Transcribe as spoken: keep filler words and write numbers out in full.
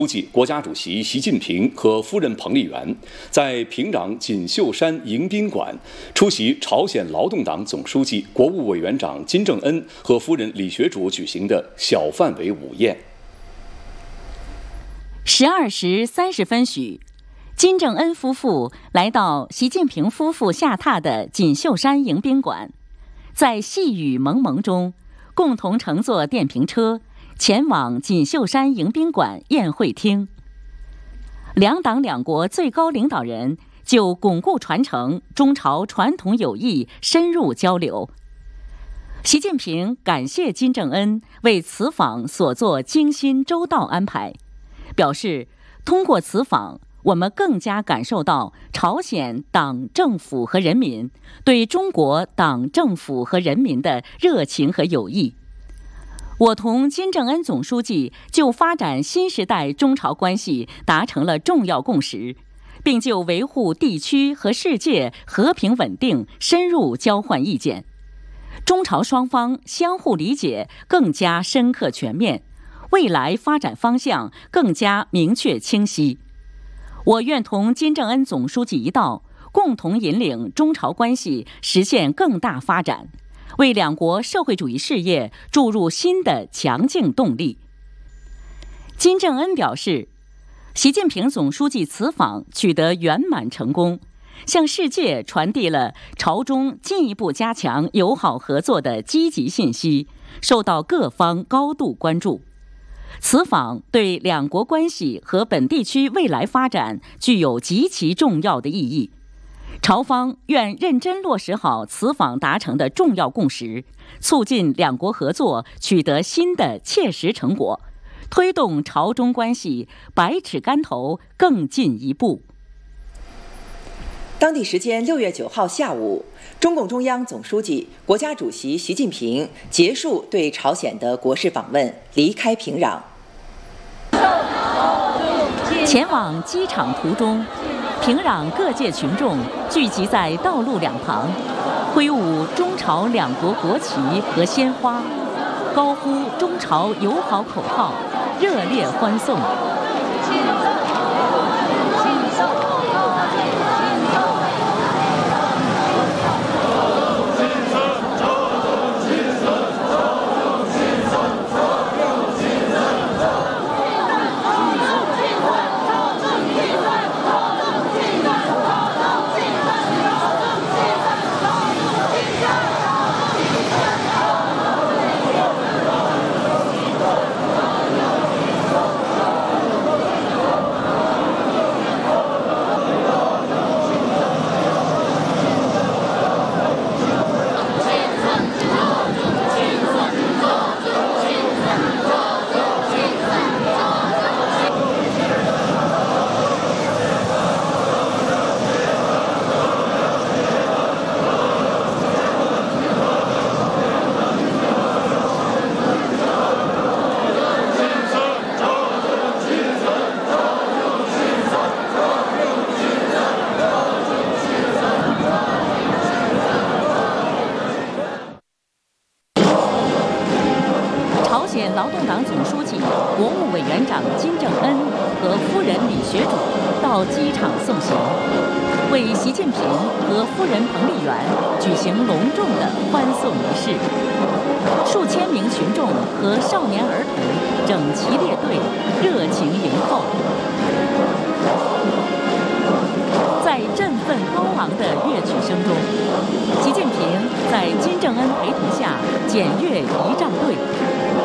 书记、国家主席习近平和夫人彭丽媛在平壤锦绣山迎宾馆出席朝鲜劳动党总书记、国务委员长金正恩和夫人李学竹举行的小范围午宴。 十二时三十分许，金正恩夫妇来到习近平夫妇下榻的锦绣山迎宾馆，在细雨蒙蒙中，共同乘坐电瓶车前往锦绣山迎宾馆宴会厅。两党两国最高领导人就巩固传承中朝传统友谊深入交流。习近平感谢金正恩为此访所做精心周到安排，表示通过此访，我们更加感受到朝鲜党政府和人民对中国党政府和人民的热情和友谊。我同金正恩总书记就发展新时代中朝关系达成了重要共识，并就维护地区和世界和平稳定深入交换意见。中朝双方相互理解更加深刻全面，未来发展方向更加明确清晰。我愿同金正恩总书记一道，共同引领中朝关系实现更大发展，为两国社会主义事业注入新的强劲动力。金正恩表示，习近平总书记此访取得圆满成功，向世界传递了朝中进一步加强友好合作的积极信息，受到各方高度关注。此访对两国关系和本地区未来发展具有极其重要的意义。朝方愿认真落实好此访达成的重要共识，促进两国合作取得新的切实成果，推动朝中关系百尺竿头更进一步。 当地时间六月九号下午，中共中央总书记、国家主席习近平结束对朝鲜的国事访问，离开平壤。 前往机场途中，平壤各界群众聚集在道路两旁，挥舞中朝两国国旗和鲜花，高呼中朝友好口号，热烈欢送。朝鲜劳动党总书记、国务委员长金正恩和夫人李学竹到机场送行，为习近平和夫人彭丽媛举行隆重的欢送仪式。数千名群众和少年儿童整齐列队，热情迎候。在振奋高昂的乐曲声中，习近平在金正恩陪同下检阅仪仗队。